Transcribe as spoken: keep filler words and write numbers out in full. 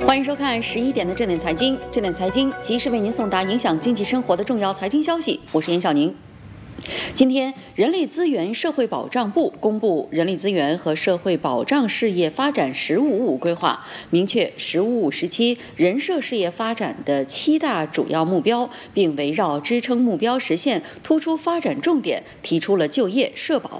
欢迎收看十一点的正点财经，正点财经及时为您送达影响经济生活的重要财经消息。我是严晓宁。今天，人力资源社会保障部公布《人力资源和社会保障事业发展“十五五”规划》，明确“十五五”时期人社事业发展的七大主要目标，并围绕支撑目标实现突出发展重点，提出了就业、社保